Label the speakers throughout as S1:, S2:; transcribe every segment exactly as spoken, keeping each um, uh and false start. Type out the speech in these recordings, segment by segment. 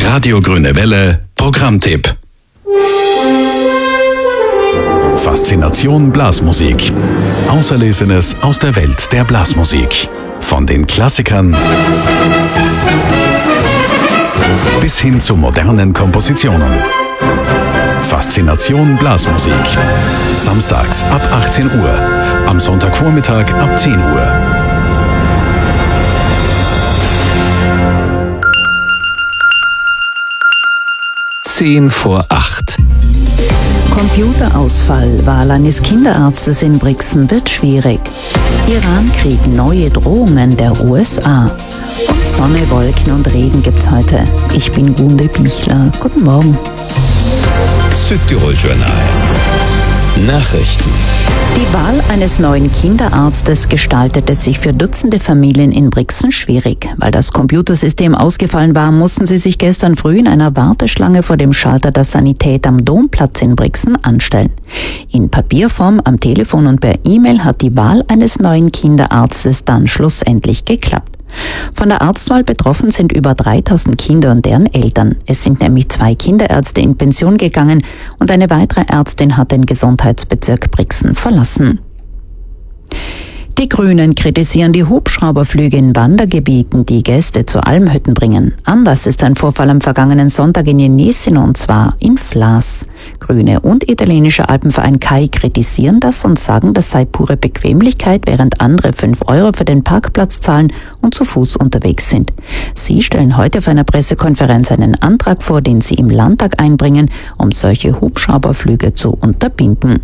S1: Radio Grüne Welle Programmtipp. Faszination Blasmusik. Auserlesenes aus der Welt der Blasmusik. Von den Klassikern bis hin zu modernen Kompositionen. Faszination Blasmusik. Samstags ab achtzehn Uhr. Am Sonntagvormittag ab zehn Uhr.
S2: Zehn vor acht.
S3: Computerausfall. Wahl eines Kinderarztes in Brixen wird schwierig. Irankrieg. Neue Drohungen der U S A. Und Sonne, Wolken und Regen gibt's heute. Ich bin Gunde Bichler. Guten Morgen.
S2: Südtirol Journal. Nachrichten.
S3: Die Wahl eines neuen Kinderarztes gestaltete sich für Dutzende Familien in Brixen schwierig. Weil das Computersystem ausgefallen war, mussten sie sich gestern früh in einer Warteschlange vor dem Schalter der Sanität am Domplatz in Brixen anstellen. In Papierform, am Telefon und per E-Mail hat die Wahl eines neuen Kinderarztes dann schlussendlich geklappt. Von der Arztwahl betroffen sind über dreitausend Kinder und deren Eltern. Es sind nämlich zwei Kinderärzte in Pension gegangen und eine weitere Ärztin hat den Gesundheitsbezirk Brixen verlassen. Die Grünen kritisieren die Hubschrauberflüge in Wandergebieten, die Gäste zu Almhütten bringen. Anders ist ein Vorfall am vergangenen Sonntag in Jenesino, und zwar in Flas. Grüne und italienischer Alpenverein K A I kritisieren das und sagen, das sei pure Bequemlichkeit, während andere fünf Euro für den Parkplatz zahlen und zu Fuß unterwegs sind. Sie stellen heute auf einer Pressekonferenz einen Antrag vor, den sie im Landtag einbringen, um solche Hubschrauberflüge zu unterbinden.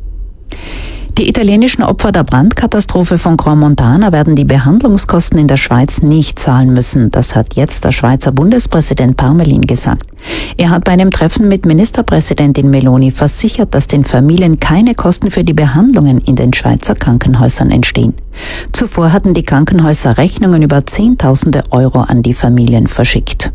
S3: Die italienischen Opfer der Brandkatastrophe von Grand Montana werden die Behandlungskosten in der Schweiz nicht zahlen müssen. Das hat jetzt der Schweizer Bundespräsident Parmelin gesagt. Er hat bei einem Treffen mit Ministerpräsidentin Meloni versichert, dass den Familien keine Kosten für die Behandlungen in den Schweizer Krankenhäusern entstehen. Zuvor hatten die Krankenhäuser Rechnungen über Zehntausende Euro an die Familien verschickt.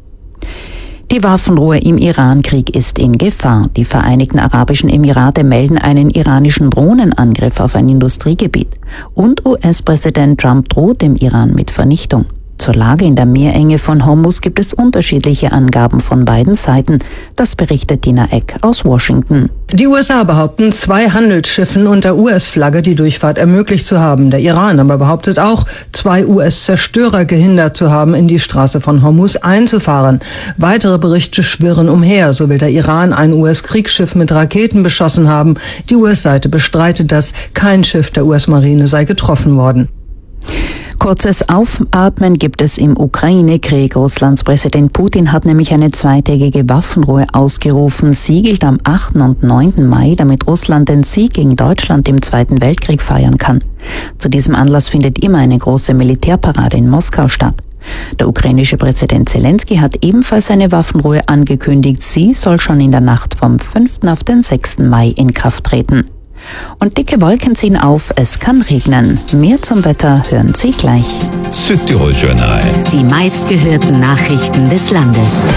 S3: Die Waffenruhe im Irankrieg ist in Gefahr. Die Vereinigten Arabischen Emirate melden einen iranischen Drohnenangriff auf ein Industriegebiet. Und U S-Präsident Trump droht dem Iran mit Vernichtung. Zur Lage in der Meerenge von Hormuz gibt es unterschiedliche Angaben von beiden Seiten. Das berichtet Dina Eck aus Washington.
S4: Die U S A behaupten, zwei Handelsschiffen unter U S-Flagge die Durchfahrt ermöglicht zu haben. Der Iran aber behauptet auch, zwei U S-Zerstörer gehindert zu haben, in die Straße von Hormuz einzufahren. Weitere Berichte schwirren umher. So will der Iran ein U S-Kriegsschiff mit Raketen beschossen haben. Die U S-Seite bestreitet das. Kein Schiff der U S-Marine sei getroffen worden.
S3: Kurzes Aufatmen gibt es im Ukraine-Krieg. Russlands Präsident Putin hat nämlich eine zweitägige Waffenruhe ausgerufen. Sie gilt am achten und neunten Mai, damit Russland den Sieg gegen Deutschland im Zweiten Weltkrieg feiern kann. Zu diesem Anlass findet immer eine große Militärparade in Moskau statt. Der ukrainische Präsident Zelensky hat ebenfalls eine Waffenruhe angekündigt. Sie soll schon in der Nacht vom fünften auf den sechsten Mai in Kraft treten. Und dicke Wolken ziehen auf, es kann regnen. Mehr zum Wetter hören Sie gleich.
S2: Südtirol Journal.
S5: Die meistgehörten Nachrichten des Landes.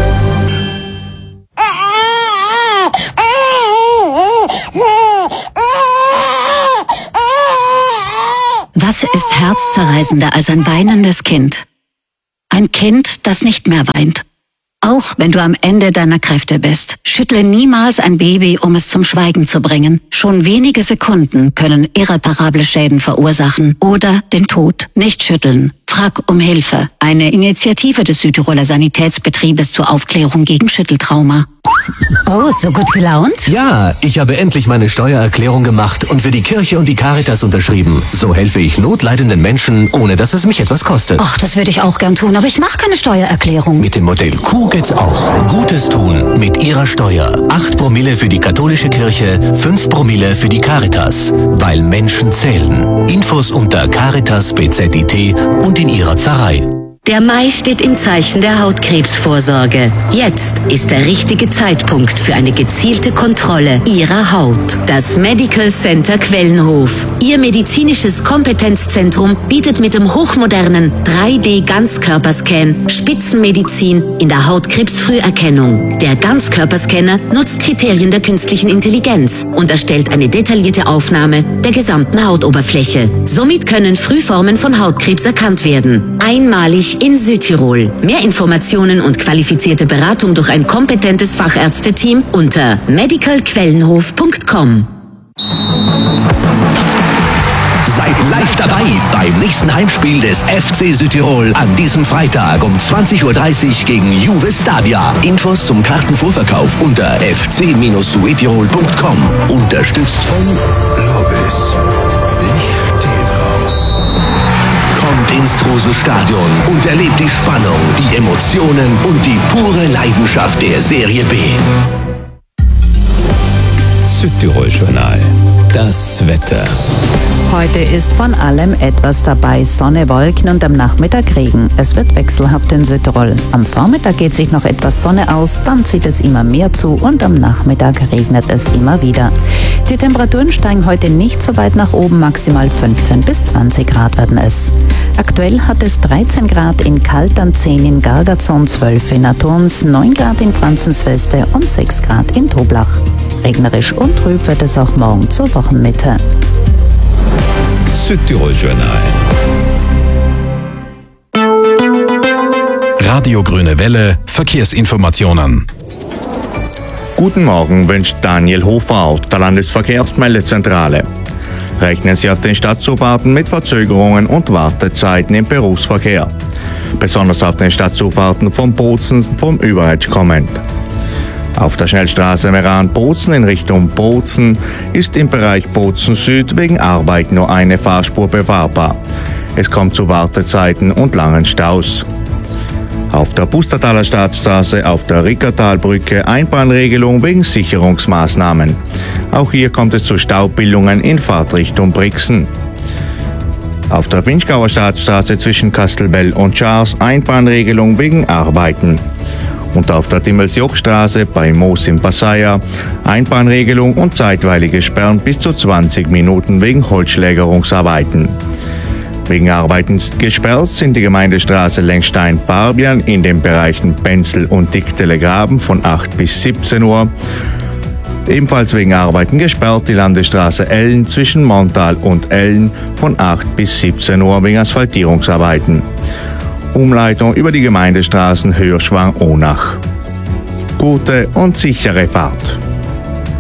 S5: Was ist herzzerreißender als ein weinendes Kind? Ein Kind, das nicht mehr weint. Auch wenn du am Ende deiner Kräfte bist, schüttle niemals ein Baby, um es zum Schweigen zu bringen. Schon wenige Sekunden können irreparable Schäden verursachen oder den Tod. Nicht schütteln. Frag um Hilfe. Eine Initiative des Südtiroler Sanitätsbetriebes zur Aufklärung gegen Schütteltrauma.
S6: Oh, so gut gelaunt?
S7: Ja, ich habe endlich meine Steuererklärung gemacht und für die Kirche und die Caritas unterschrieben. So helfe ich notleidenden Menschen, ohne dass es mich etwas kostet.
S6: Ach, das würde ich auch gern tun, aber ich mache keine Steuererklärung.
S7: Mit dem Modell Q geht's auch. Gutes tun mit Ihrer Steuer. Acht Promille für die katholische Kirche, fünf Promille für die Caritas. Weil Menschen zählen. Infos unter Caritas B Z I T und in Ihrer Pfarrei.
S5: Der Mai steht im Zeichen der Hautkrebsvorsorge. Jetzt ist der richtige Zeitpunkt für eine gezielte Kontrolle Ihrer Haut. Das Medical Center Quellenhof. Ihr medizinisches Kompetenzzentrum bietet mit dem hochmodernen drei D Ganzkörperscan Spitzenmedizin in der Hautkrebsfrüherkennung. Der Ganzkörperscanner nutzt Kriterien der künstlichen Intelligenz und erstellt eine detaillierte Aufnahme der gesamten Hautoberfläche. Somit können Frühformen von Hautkrebs erkannt werden. Einmalig einzigartig in Südtirol. Mehr Informationen und qualifizierte Beratung durch ein kompetentes Fachärzteteam unter medical quellenhof punkt com.
S8: Seid live dabei beim nächsten Heimspiel des F C Südtirol an diesem Freitag um zwanzig Uhr dreißig gegen Juve Stabia. Infos zum Kartenvorverkauf unter f c suetirol punkt com. Unterstützt von Lobis. Ich stehe drauf. Kommt ins Trose-Stadion und erlebt die Spannung, die Emotionen und die pure Leidenschaft der Serie B.
S2: Südtirol Journal. Das Wetter.
S3: Heute ist von allem etwas dabei. Sonne, Wolken und am Nachmittag Regen. Es wird wechselhaft in Südtirol. Am Vormittag geht sich noch etwas Sonne aus, dann zieht es immer mehr zu und am Nachmittag regnet es immer wieder. Die Temperaturen steigen heute nicht so weit nach oben, maximal fünfzehn bis zwanzig Grad werden es. Aktuell hat es dreizehn Grad in Kaltern, zehn in Gargazon, zwölf in Aturns, neun Grad in Franzensweste und sechs Grad in Toblach. Regnerisch und trüb wird es auch morgen zur Wochenmitte.
S2: Südtirol Journal.
S1: Radio Grüne Welle, Verkehrsinformationen.
S9: Guten Morgen wünscht Daniel Hofer, der Landesverkehrsmeldezentrale. Rechnen Sie auf den Stadtzufahrten mit Verzögerungen und Wartezeiten im Berufsverkehr. Besonders auf den Stadtzufahrten von Bozen vom Überetsch kommend. Auf der Schnellstraße Meran-Bozen in Richtung Bozen ist im Bereich Bozen Süd wegen Arbeit nur eine Fahrspur befahrbar. Es kommt zu Wartezeiten und langen Staus. Auf der Pustertaler Stadtstraße auf der Rickertalbrücke Einbahnregelung wegen Sicherungsmaßnahmen. Auch hier kommt es zu Staubildungen in Fahrtrichtung Brixen. Auf der Pinchgauer Stadtstraße zwischen Kastelbell und Schars Einbahnregelung wegen Arbeiten. Und auf der Dimmelsjockstraße bei Moos in Passaia Einbahnregelung und zeitweilige Sperren bis zu zwanzig Minuten wegen Holzschlägerungsarbeiten. Wegen Arbeiten gesperrt sind die Gemeindestraße Lengstein-Barbian in den Bereichen Benzel und Dickdelegraben von acht bis siebzehn Uhr. Ebenfalls wegen Arbeiten gesperrt die Landesstraße Ellen zwischen Montal und Ellen von acht bis siebzehn Uhr wegen Asphaltierungsarbeiten. Umleitung über die Gemeindestraßen Hörschwang-Onach. Gute und sichere Fahrt.